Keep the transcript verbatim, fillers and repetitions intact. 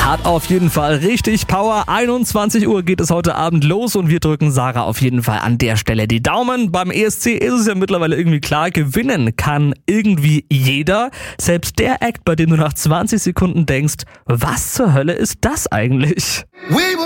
Hat auf jeden Fall richtig Power. einundzwanzig Uhr geht es heute Abend los und wir drücken Sarah auf jeden Fall an der Stelle die Daumen. Beim E S C ist es ja mittlerweile irgendwie klar, gewinnen kann irgendwie jeder. Selbst der Act, bei dem du nach zwanzig Sekunden denkst, was zur Hölle ist das eigentlich?